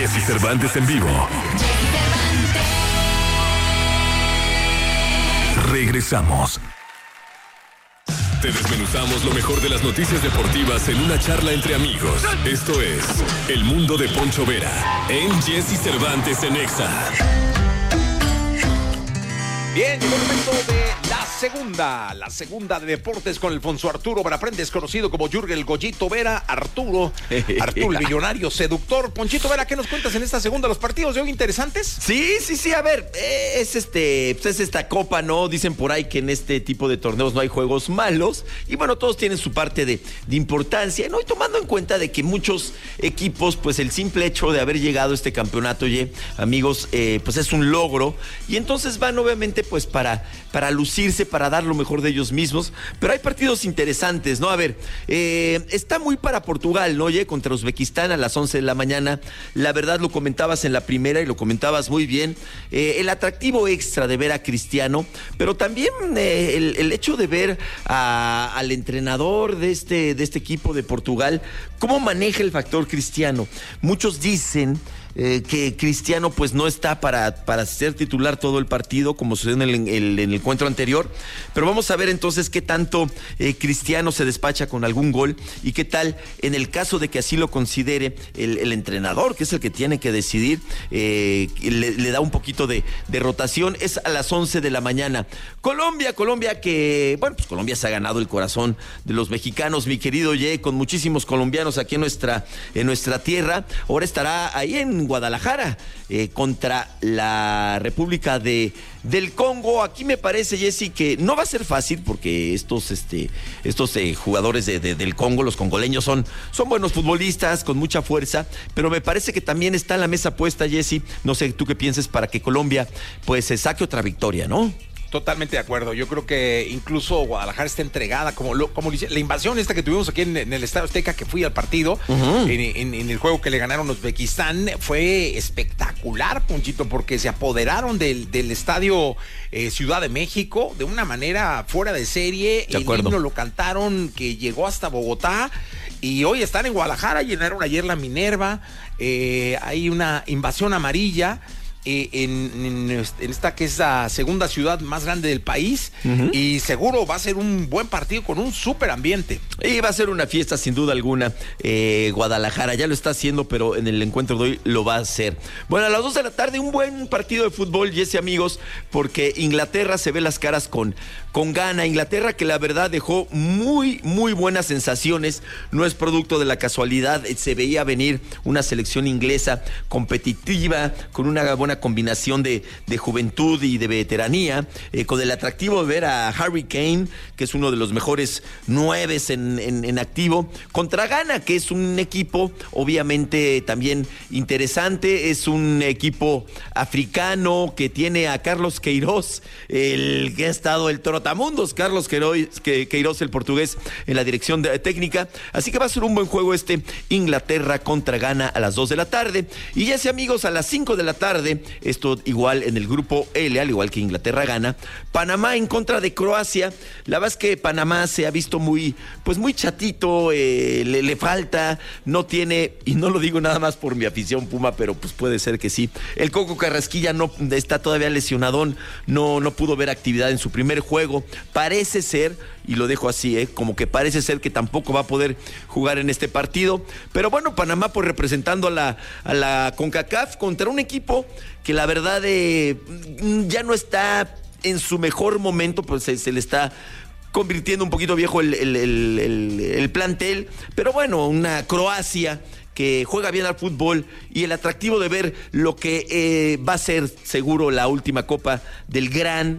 Jesse Cervantes en vivo. Regresamos. Te desmenuzamos lo mejor de las noticias deportivas en una charla entre amigos. Esto es El Mundo de Poncho Vera en Jesse Cervantes en Exa. Bien, llegó el momento de la segunda de deportes con Alfonso Arturo Veraprendes, conocido como Jürgen el Goyito Vera. Arturo el millonario seductor. Ponchito Vera, ¿qué nos cuentas en esta segunda? ¿Los partidos de hoy interesantes? Sí, a ver, es esta copa, ¿no? Dicen por ahí que en este tipo de torneos no hay juegos malos, y bueno, todos tienen su parte de importancia, ¿no? Y tomando en cuenta de que muchos equipos, pues el simple hecho de haber llegado a este campeonato, amigos, pues es un logro, y entonces van obviamente pues para lucirse, para dar lo mejor de ellos mismos, pero hay partidos interesantes, ¿no? A ver, está muy para Portugal, ¿no? Oye, contra Uzbekistán a las 11 de la mañana, la verdad lo comentabas en la primera y lo comentabas muy bien, el atractivo extra de ver a Cristiano, pero también el hecho de ver al entrenador de este equipo de Portugal, cómo maneja el factor Cristiano. Muchos dicen que Cristiano pues no está para ser titular todo el partido, como sucedió en el encuentro anterior, pero vamos a ver entonces qué tanto Cristiano se despacha con algún gol y qué tal en el caso de que así lo considere el entrenador, que es el que tiene que decidir, le da un poquito de rotación. Es a las 11 de la mañana. Colombia que, bueno, pues Colombia se ha ganado el corazón de los mexicanos, mi querido con muchísimos colombianos aquí en nuestra tierra. Ahora estará ahí en Guadalajara contra la República del Congo. Aquí me parece, Jesse, que no va a ser fácil porque estos jugadores del Congo, los congoleños, son buenos futbolistas con mucha fuerza, pero me parece que también está en la mesa puesta, Jesse, no sé tú qué pienses, para que Colombia pues se saque otra victoria, ¿no? Totalmente de acuerdo. Yo creo que incluso Guadalajara está entregada, como la invasión esta que tuvimos aquí en el Estadio Azteca, que fui al partido, en el juego que le ganaron a Uzbekistán, fue espectacular, Ponchito, porque se apoderaron del Estadio Ciudad de México de una manera fuera de serie. El himno lo cantaron, que llegó hasta Bogotá, y hoy están en Guadalajara, llenaron ayer la Minerva. Hay una invasión amarilla en esta que es la segunda ciudad más grande del país, y seguro va a ser un buen partido con un súper ambiente. Y va a ser una fiesta sin duda alguna. Guadalajara ya lo está haciendo, pero en el encuentro de hoy lo va a hacer. Bueno, a las 2 de la tarde un buen partido de fútbol, Jesse, amigos, porque Inglaterra se ve las caras con Ghana. Inglaterra, que la verdad dejó muy, muy buenas sensaciones, no es producto de la casualidad, se veía venir una selección inglesa competitiva, con una buena combinación de juventud y de veteranía, con el atractivo de ver a Harry Kane, que es uno de los mejores 9 en activo, contra Ghana, que es un equipo obviamente también interesante, es un equipo africano que tiene a Carlos Queiroz, el que ha estado el trotamundos, Carlos Queiroz, el portugués, en la dirección técnica, así que va a ser un buen juego Inglaterra contra Ghana a las 2 de la tarde, y ya sea, amigos, a las 5 de la tarde, esto igual en el grupo L, al igual que Inglaterra gana, Panamá en contra de Croacia. La verdad es que Panamá se ha visto muy chatito, le falta, no tiene, y no lo digo nada más por mi afición Puma, pero pues puede ser que sí, el Coco Carrasquilla no está todavía lesionadón, no pudo ver actividad en su primer juego, parece ser, y lo dejo así, como que parece ser que tampoco va a poder jugar en este partido, pero bueno, Panamá pues representando a la CONCACAF contra un equipo que la verdad ya no está en su mejor momento, pues se le está convirtiendo un poquito viejo el plantel, pero bueno, una Croacia que juega bien al fútbol, y el atractivo de ver lo que va a ser seguro la última copa del gran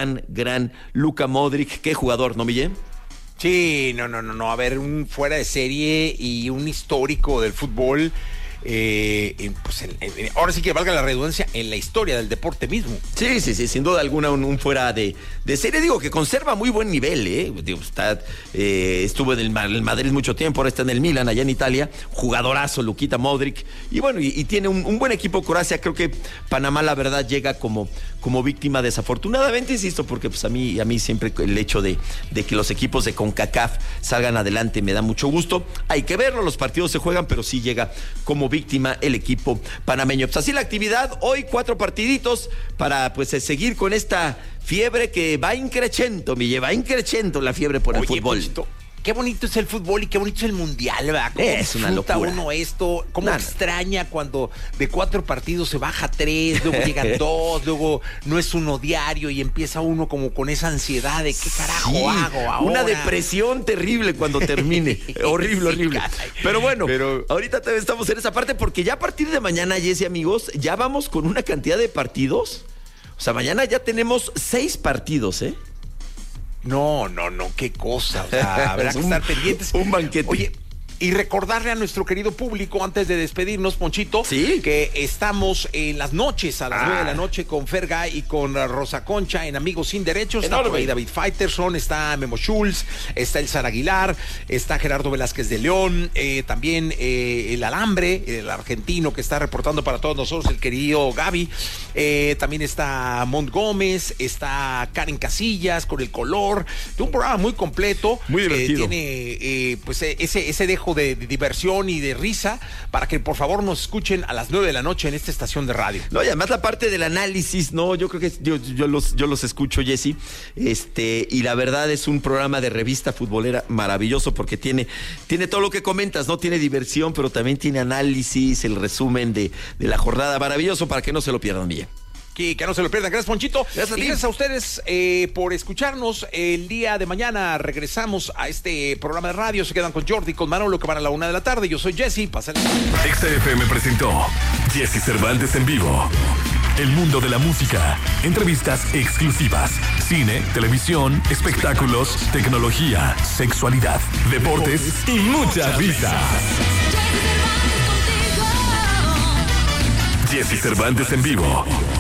Luka Modric. Qué jugador, ¿no, Miguel? Sí, no, a ver, un fuera de serie y un histórico del fútbol. Ahora sí que valga la redundancia, en la historia del deporte mismo. Sí, sin duda alguna un fuera de serie, digo, que conserva muy buen nivel, digo, estuvo en el Madrid mucho tiempo, ahora está en el Milan, allá en Italia, jugadorazo Lukita Modric, y bueno, y tiene un buen equipo Croacia. Creo que Panamá la verdad llega como víctima desafortunadamente, insisto, porque pues a mí siempre el hecho de que los equipos de CONCACAF salgan adelante me da mucho gusto. Hay que verlo, los partidos se juegan, pero sí llega como como víctima el equipo panameño. Pues así la actividad, hoy 4 partiditos para pues seguir con esta fiebre que va increciendo, va increciendo la fiebre por el fútbol. Ponchito, qué bonito es el fútbol y qué bonito es el mundial, ¿verdad? ¿Cómo es una locura uno esto? ¿Cómo extraña cuando de 4 partidos se baja 3, luego llegan 2, luego no es uno diario y empieza uno como con esa ansiedad de qué carajo hago ahora? Una depresión terrible cuando termine. horrible. Caray. Pero bueno, ahorita estamos en esa parte porque ya a partir de mañana, Jesse, amigos, ya vamos con una cantidad de partidos. O sea, mañana ya tenemos 6 partidos, ¿eh? No, qué cosa. O sea, habrá que estar pendientes. Un banquete. Oye, y recordarle a nuestro querido público, antes de despedirnos, Ponchito, ¿sí? que estamos en las noches, a las 9 de la noche, con Fergay y con Rosa Concha en Amigos Sin Derechos. Está por ahí David Faitelson, está Memo Schultz, está el Sar Aguilar, está Gerardo Velázquez de León, también el Alambre, el argentino que está reportando para todos nosotros, el querido Gaby. También está Mont Gómez, está Karen Casillas con El Color. Un programa muy completo. Muy divertido. Tiene pues ese dejo de diversión y de risa para que por favor nos escuchen a las 9 de la noche en esta estación de radio. No, y además la parte del análisis, no, yo creo que yo los escucho, Jesse, y la verdad es un programa de revista futbolera maravilloso porque tiene todo lo que comentas, ¿no? Tiene diversión, pero también tiene análisis, el resumen de la jornada, maravilloso para que no se lo pierdan bien. Que no se lo pierdan. Gracias, Ponchito. Gracias a ustedes por escucharnos. El día de mañana regresamos a este programa de radio. Se quedan con Jordi, con Manolo, que van a la 1 de la tarde. Yo soy Jesse. Pásenle. XFM presentó Jesse Cervantes en vivo. El mundo de la música, entrevistas exclusivas, cine, televisión, espectáculos, tecnología, sexualidad, deportes y muchas risas. Jesse Cervantes en vivo.